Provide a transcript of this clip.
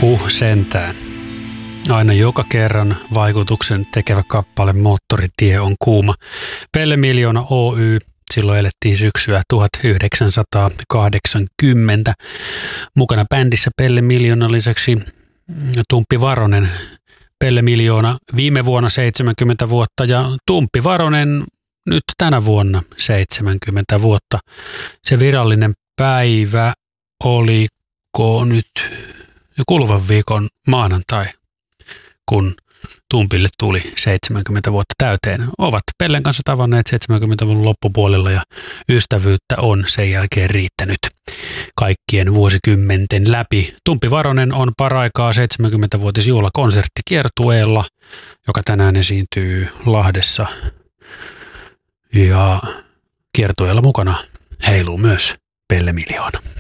Sentään. Aina joka kerran vaikutuksen tekevä kappale Moottoritie on kuuma. Pelle Miljoona Oy, silloin elettiin syksyä 1980. Mukana bändissä Pelle Miljoonan lisäksi Tumppi Varonen. Pelle Miljoona viime vuonna 70 vuotta ja Tumppi Varonen nyt tänä vuonna 70 vuotta. Se virallinen päivä oliko nyt kuluvan viikon maanantai, kun Tumpille tuli 70 vuotta täyteen. Ovat Pellen kanssa tavanneet 70-luvun loppupuolella ja ystävyyttä on sen jälkeen riittänyt kaikkien vuosikymmenten läpi. Tumppi Varonen on paraikaa 70-vuotisjuhlakonserttikiertueella, joka tänään esiintyy Lahdessa. Ja kiertueella mukana heiluu myös Pelle Miljoona.